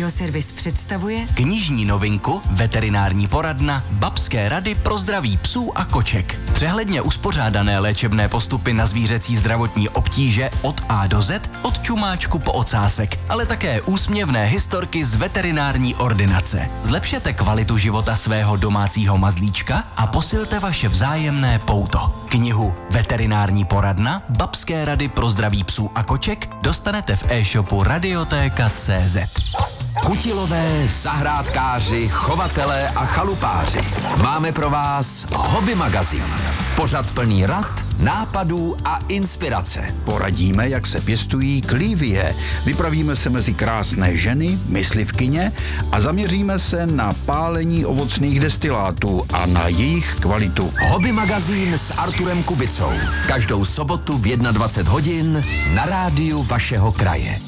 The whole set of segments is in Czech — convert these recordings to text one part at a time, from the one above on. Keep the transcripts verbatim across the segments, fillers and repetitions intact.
Radioservis představuje knižní novinku Veterinární poradna Babské rady pro zdraví psů a koček. Přehledně uspořádané léčebné postupy na zvířecí zdravotní obtíže od A do Z, od čumáčku po ocásek, ale také úsměvné historky z veterinární ordinace. Zlepšete kvalitu života svého domácího mazlíčka a posilte vaše vzájemné pouto. Knihu Veterinární poradna Babské rady pro zdraví psů a koček dostanete v e-shopu Radiotéka tečka cé zet. Kutilové, zahrádkáři, chovatelé a chalupáři. Máme pro vás Hobby magazín. Pořad plný rad, nápadů a inspirace. Poradíme, jak se pěstují klívie. Vypravíme se mezi krásné ženy, myslivkyně a zaměříme se na pálení ovocných destilátů a na jejich kvalitu. Hobby magazín s Arturem Kubicou. Každou sobotu v dvacet jedna hodin na rádiu vašeho kraje.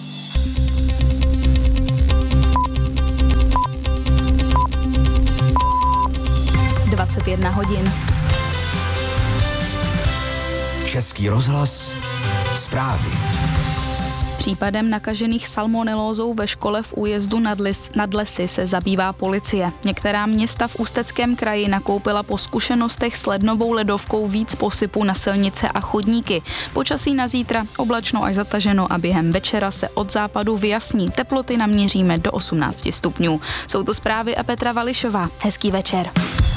dvacet jedna hodin. Český rozhlas, zprávy. Případem nakažených salmonelózou ve škole v Újezdu nad, Lis, nad Lesy se zabývá policie. Některá města v Ústeckém kraji nakoupila po zkušenostech s lednovou ledovkou víc posypu na silnice a chodníky. Počasí na zítra oblačno až zataženo a během večera se od západu vyjasní. Teploty naměříme do osmnáct stupňů. Jsou to zprávy a Petra Vališová. Hezký večer.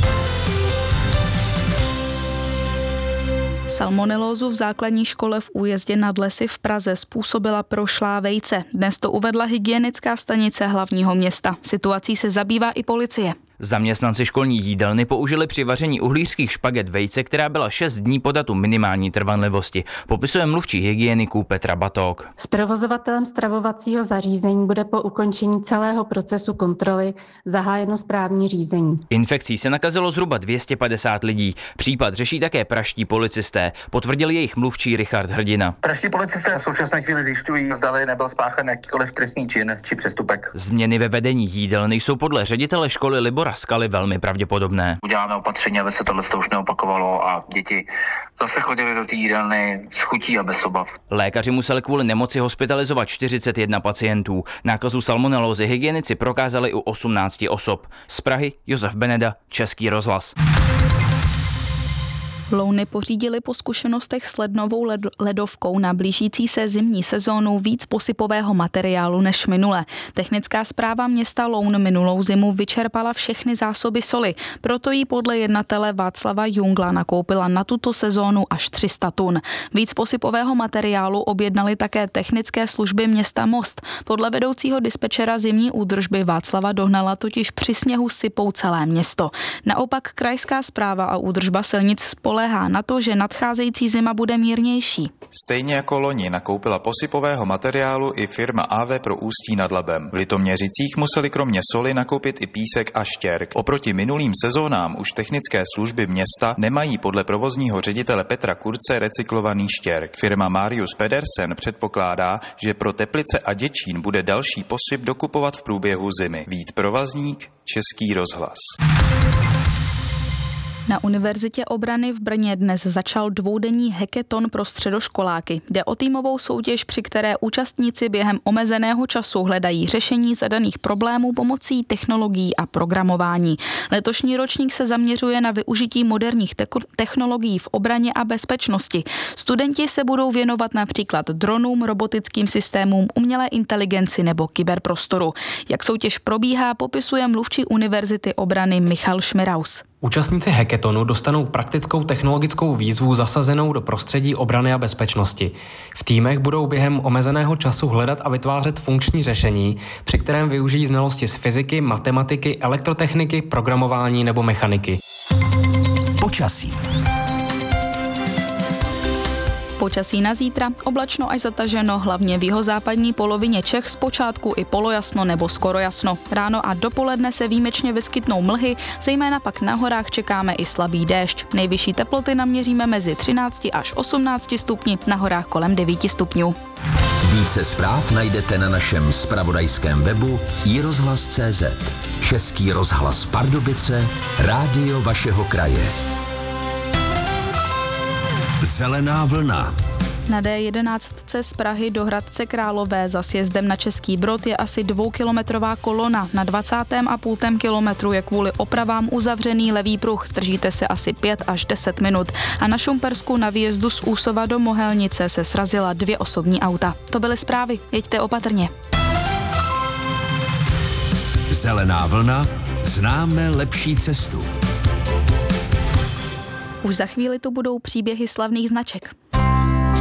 Salmonelózu v základní škole v Újezdě nad Lesy v Praze způsobila prošlá vejce. Dnes to uvedla hygienická stanice hlavního města. Situací se zabývá i policie. Zaměstnanci školní jídelny použili při vaření uhlířských špaget vejce, která byla šest dní po datu minimální trvanlivosti. Popisuje mluvčí hygieniků Petra Batók. S provozovatelem stravovacího zařízení bude po ukončení celého procesu kontroly zahájeno správní řízení. Infekcí se nakazilo zhruba dvě stě padesát lidí. Případ řeší také pražští policisté, potvrdil jejich mluvčí Richard Hrdina. Pražští policisté v současné chvíli zjišťují, zdali nebyl spáchán jakýkoliv trestný čin či přestupek. Změny ve vedení jídelny jsou podle ředitele školy Libora Skaly velmi pravděpodobné. Uděláme opatření, aby se tohle už neopakovalo a děti zase chodili do té jídelny s chutí a bez obav. Lékaři museli kvůli nemoci hospitalizovat čtyřicet jedna pacientů. Nákazu salmonelózy hygienici prokázali u osmnácti osob. Z Prahy Josef Beneda, Český rozhlas. Louny pořídili po zkušenostech s lednovou led- ledovkou na blížící se zimní sezónu víc posypového materiálu než minule. Technická správa města Loun minulou zimu vyčerpala všechny zásoby soli, proto jí podle jednatele Václava Jungla nakoupila na tuto sezónu až tři sta tun. Víc posypového materiálu objednali také technické služby města Most. Podle vedoucího dispečera zimní údržby Václava Dohnala totiž při sněhu sypou celé město. Naopak krajská správa a údržba silnic spole na to, že nadcházející zima bude mírnější. Stejně jako loni nakoupila posypového materiálu i firma á vé pro Ústí nad Labem. V Litoměřicích museli kromě soli nakoupit i písek a štěrk. Oproti minulým sezónám už technické služby města nemají podle provozního ředitele Petra Kurce recyklovaný štěrk. Firma Marius Pedersen předpokládá, že pro Teplice a Děčín bude další posyp dokupovat v průběhu zimy. Vít Provazník, Český rozhlas. Na Univerzitě obrany v Brně dnes začal dvoudenní hackathon pro středoškoláky. Jde o týmovou soutěž, při které účastníci během omezeného času hledají řešení zadaných problémů pomocí technologií a programování. Letošní ročník se zaměřuje na využití moderních te- technologií v obraně a bezpečnosti. Studenti se budou věnovat například dronům, robotickým systémům, umělé inteligenci nebo kyberprostoru. Jak soutěž probíhá, popisuje mluvčí Univerzity obrany Michal Šmiraus. Účastníci hackathonu dostanou praktickou technologickou výzvu zasazenou do prostředí obrany a bezpečnosti. V týmech budou během omezeného času hledat a vytvářet funkční řešení, při kterém využijí znalosti z fyziky, matematiky, elektrotechniky, programování nebo mechaniky. Počasí. Počasí na zítra, oblačno až zataženo, hlavně v jihozápadní polovině Čech, zpočátku i polojasno nebo skoro jasno. Ráno a dopoledne se výjimečně vyskytnou mlhy, zejména pak na horách čekáme i slabý déšť. Nejvyšší teploty naměříme mezi třinácti až osmnácti stupni, na horách kolem devíti stupňů. Více zpráv najdete na našem zpravodajském webu i rozhlas tečka cé zet. Český rozhlas Pardubice, rádio vašeho kraje. Zelená vlna. Na D jedenáct z Prahy do Hradce Králové za sjezdem na Český Brod je asi dvoukilometrová kolona. Na dvacátém a půltém kilometru je kvůli opravám uzavřený levý pruh. Zdržíte se asi pět až deset minut. A na Šumpersku na výjezdu z Úsova do Mohelnice se srazila dvě osobní auta. To byly zprávy. Jeďte opatrně. Zelená vlna, známe lepší cestu. Už za chvíli tu budou příběhy slavných značek.